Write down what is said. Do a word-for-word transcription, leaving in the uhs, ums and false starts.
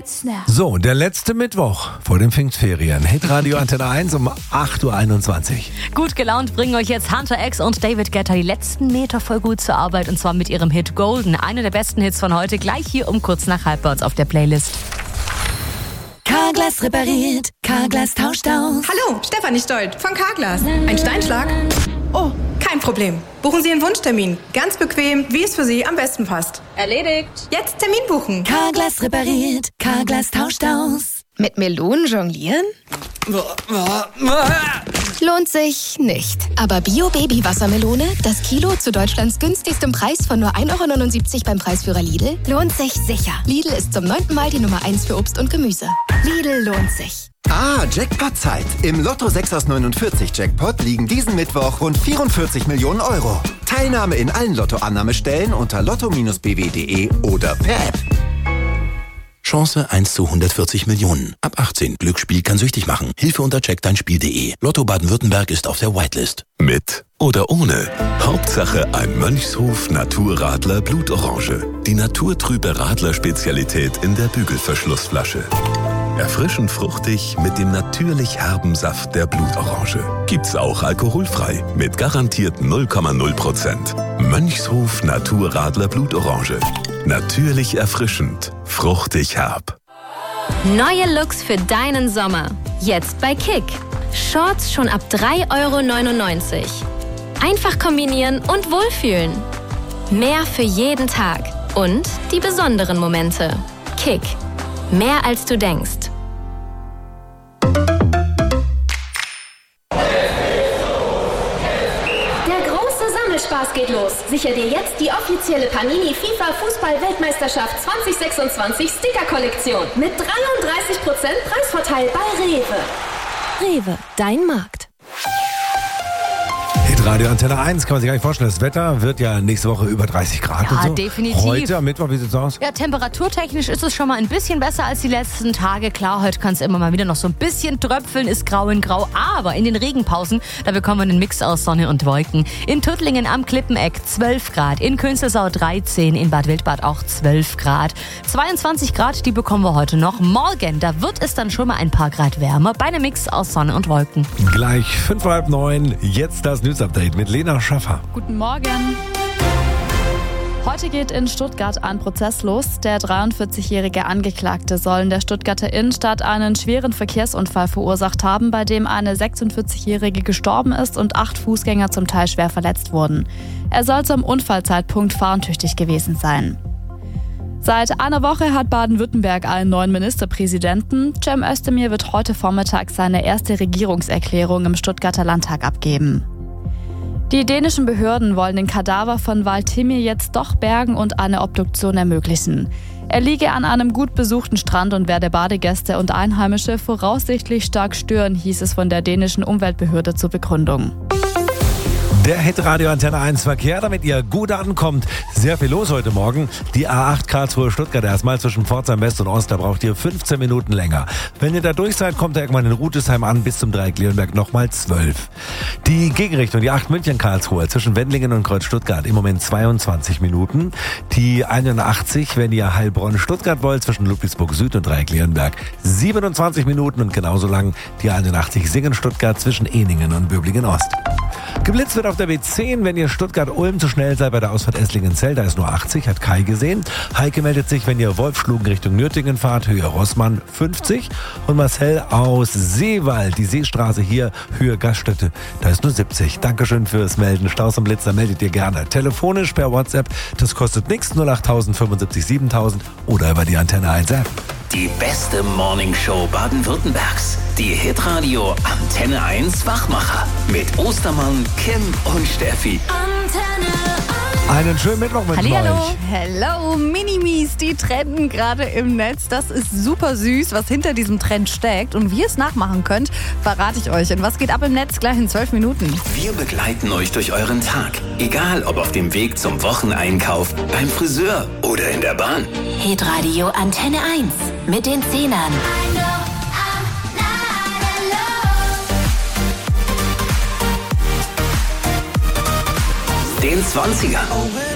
Snap. So, der letzte Mittwoch vor den Pfingstferien. Hitradio Antenne eins um acht Uhr einundzwanzig. Gut gelaunt bringen euch jetzt Hunter X und David Guetta die letzten Meter voll gut zur Arbeit. Und zwar mit ihrem Hit Golden. Einer der besten Hits von heute. Gleich hier um kurz nach halb bei uns auf der Playlist. Carglass repariert, Carglass tauscht aus. Hallo, Stefanie Stolt von Carglass. Ein Steinschlag? Oh, kein Problem. Buchen Sie Ihren Wunschtermin. Ganz bequem, wie es für Sie am besten passt. Erledigt. Jetzt Termin buchen. Carglass repariert, Carglass tauscht aus. Mit Melonen jonglieren? Lohnt sich nicht. Aber Bio-Baby-Wassermelone, das Kilo zu Deutschlands günstigstem Preis von nur ein Euro neunundsiebzig beim Preisführer Lidl, lohnt sich sicher. Lidl ist zum neunten Mal die Nummer eins für Obst und Gemüse. Lidl lohnt sich. Ah, Jackpot-Zeit. Im Lotto sechs aus neunundvierzig Jackpot liegen diesen Mittwoch rund vierundvierzig Millionen Euro. Teilnahme in allen Lottoannahmestellen unter lotto Bindestrich b w punkt d e oder per App. Chance eins zu hundertvierzig Millionen. Ab achtzehn. Glücksspiel kann süchtig machen. Hilfe unter check dein Spiel punkt d e. Lotto Baden-Württemberg ist auf der Whitelist. Mit oder ohne. Hauptsache ein Mönchshof Naturradler Blutorange. Die naturtrübe Radler-Spezialität in der Bügelverschlussflasche. Erfrischend fruchtig mit dem natürlich herben Saft der Blutorange. Gibt's auch alkoholfrei mit garantiert null Komma null Prozent. Mönchshof Naturradler Blutorange. Natürlich erfrischend, fruchtig herb. Neue Looks für deinen Sommer. Jetzt bei Kick. Shorts schon ab drei Euro neunundneunzig. Einfach kombinieren und wohlfühlen. Mehr für jeden Tag. Und die besonderen Momente. Kick. Mehr als du denkst. Spaß geht los. Sicher dir jetzt die offizielle Panini FIFA Fußball-Weltmeisterschaft zwanzig sechsundzwanzig Sticker-Kollektion mit dreiunddreißig Prozent Preisvorteil bei Rewe. Rewe, dein Markt. Hitradio Antenne eins, kann man sich gar nicht vorstellen. Das Wetter wird ja nächste Woche über dreißig Grad Ja, und so. definitiv. Heute am Mittwoch, wie sieht's aus? Ja, temperaturtechnisch ist es schon mal ein bisschen besser als die letzten Tage. Klar, heute kann es immer mal wieder noch so ein bisschen tröpfeln, ist grau in grau. Aber in den Regenpausen, da bekommen wir einen Mix aus Sonne und Wolken. In Tuttlingen am Klippeneck zwölf Grad, in Künzelsau dreizehn, in Bad Wildbad auch zwölf Grad. zweiundzwanzig Grad, die bekommen wir heute noch. Morgen, da wird es dann schon mal ein paar Grad wärmer bei einem Mix aus Sonne und Wolken. Gleich fünf vor halb neun, jetzt das News-Update mit Lena Schaffer. Guten Morgen. Heute geht in Stuttgart ein Prozess los. Der dreiundvierzigjährige Angeklagte soll in der Stuttgarter Innenstadt einen schweren Verkehrsunfall verursacht haben, bei dem eine sechsundvierzigjährige gestorben ist und acht Fußgänger zum Teil schwer verletzt wurden. Er soll zum Unfallzeitpunkt fahrentüchtig gewesen sein. Seit einer Woche hat Baden-Württemberg einen neuen Ministerpräsidenten. Cem Özdemir wird heute Vormittag seine erste Regierungserklärung im Stuttgarter Landtag abgeben. Die dänischen Behörden wollen den Kadaver von Wal Timmy jetzt doch bergen und eine Obduktion ermöglichen. Er liege an einem gut besuchten Strand und werde Badegäste und Einheimische voraussichtlich stark stören, hieß es von der dänischen Umweltbehörde zur Begründung. Der Hitradio Antenne eins Verkehr, damit ihr gut ankommt. Sehr viel los heute Morgen. Die A acht Karlsruhe-Stuttgart erstmal zwischen Pforzheim West und Ost, da braucht ihr fünfzehn Minuten länger. Wenn ihr da durch seid, kommt ihr irgendwann in Rutesheim an, bis zum Dreieck Leonberg nochmal zwölf. Die Gegenrichtung, die acht München-Karlsruhe zwischen Wendlingen und Kreuz-Stuttgart im Moment zweiundzwanzig Minuten. Die einundachtzig, wenn ihr Heilbronn-Stuttgart wollt, zwischen Ludwigsburg Süd und Dreieck Leonberg siebenundzwanzig Minuten und genauso lang die einundachtzig Singen-Stuttgart zwischen Eningen und Böblingen Ost. Geblitzt wird auf der B zehn, wenn ihr Stuttgart-Ulm zu schnell seid bei der Ausfahrt Esslingen-Zell, da ist nur achtzig, hat Kai gesehen. Heike meldet sich, wenn ihr Wolfschlugen Richtung Nürtingen fahrt, Höhe Rossmann fünfzig. Und Marcel aus Seewald, die Seestraße hier, Höhe Gaststätte, da ist nur siebzig. Dankeschön fürs Melden. Staus und Blitzer meldet ihr gerne. Telefonisch per WhatsApp, das kostet nichts, null acht null null fünfundsiebzig siebentausend oder über die Antenne eins App. Die beste Morningshow Baden-Württembergs. Die Hitradio Antenne eins Wachmacher. Mit Ostermann, Kim und Steffi. Antenne Einen schönen Mittwoch mit Hallihallo. euch. Hello, Minimis, die trenden gerade im Netz. Das ist super süß, was hinter diesem Trend steckt. Und wie ihr es nachmachen könnt, verrate ich euch. Und was geht ab im Netz? Gleich in zwölf Minuten. Wir begleiten euch durch euren Tag. Egal, ob auf dem Weg zum Wocheneinkauf, beim Friseur oder in der Bahn. Hitradio Antenne eins mit den Zehnern. Den zwanzigern.